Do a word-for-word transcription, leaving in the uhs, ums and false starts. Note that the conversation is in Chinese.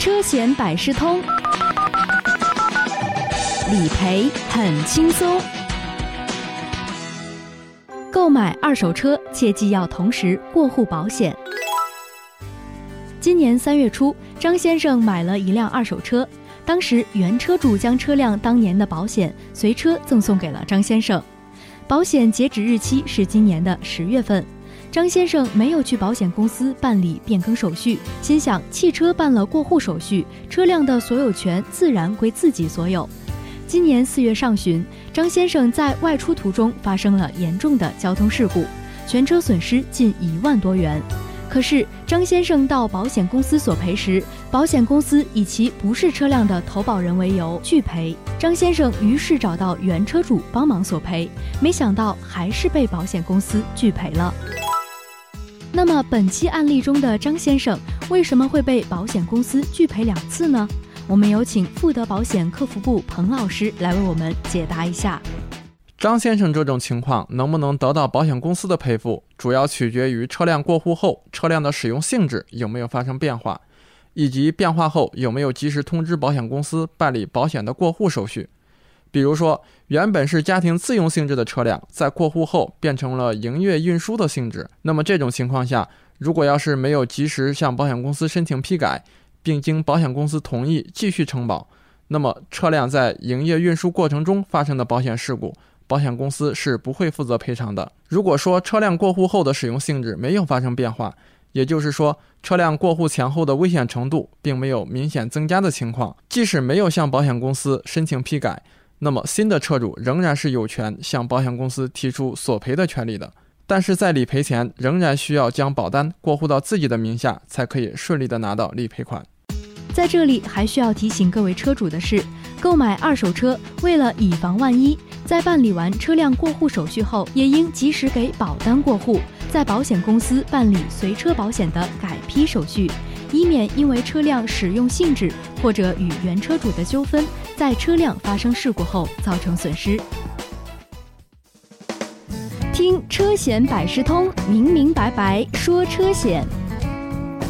车险百事通，理赔很轻松。购买二手车切记要同时过户保险。今年三月初，张先生买了一辆二手车，当时原车主将车辆当年的保险随车赠送给了张先生，保险截止日期是今年的十月份。张先生没有去保险公司办理变更手续，心想汽车办了过户手续，车辆的所有权自然归自己所有。今年四月上旬，张先生在外出途中发生了严重的交通事故，全车损失近一万多元。可是张先生到保险公司索赔时，保险公司以其不是车辆的投保人为由拒赔。张先生于是找到原车主帮忙索赔，没想到还是被保险公司拒赔了。那么本期案例中的张先生为什么会被保险公司拒赔两次呢？我们有请富德保险客服部彭老师来为我们解答一下。 张先生这种情况能不能得到保险公司的赔付，主要取决于车辆过户后车辆的使用性质有没有发生变化，以及变化后有没有及时通知保险公司办理保险的过户手续。比如说，原本是家庭自用性质的车辆，在过户后变成了营业运输的性质，那么这种情况下，如果要是没有及时向保险公司申请批改，并经保险公司同意继续承保，那么车辆在营业运输过程中发生的保险事故，保险公司是不会负责赔偿的。如果说车辆过户后的使用性质没有发生变化，也就是说车辆过户前后的危险程度并没有明显增加的情况，即使没有向保险公司申请批改，那么新的车主仍然是有权向保险公司提出索赔的权利的。但是在理赔前仍然需要将保单过户到自己的名下，才可以顺利的拿到理赔款。 在这里还需要提醒各位车主的是，购买二手车为了以防万一，在办理完车辆过户手续后，也应及时给保单过户，在保险公司办理随车保险的改批手续，以免因为车辆使用性质或者与原车主的纠纷，在车辆发生事故后造成损失。听车险百事通，明明白白说车险。